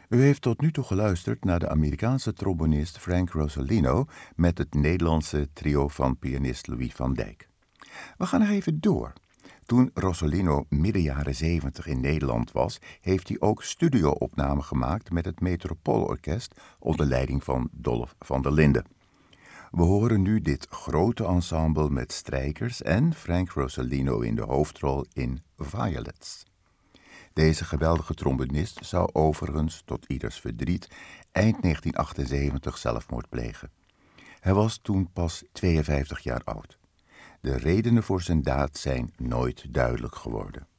U heeft tot nu toe geluisterd naar de Amerikaanse trombonist Frank Rosolino met het Nederlandse trio van pianist Louis van Dijk. We gaan nog even door. Toen Rosolino midden jaren 70 in Nederland was, heeft hij ook studio-opnamen gemaakt met het Metropoolorkest onder leiding van Dolf van der Linden. We horen nu dit grote ensemble met strijkers en Frank Rosolino in de hoofdrol in Violets. Deze geweldige trombonist zou overigens, tot ieders verdriet, eind 1978 zelfmoord plegen. Hij was toen pas 52 jaar oud. De redenen voor zijn daad zijn nooit duidelijk geworden.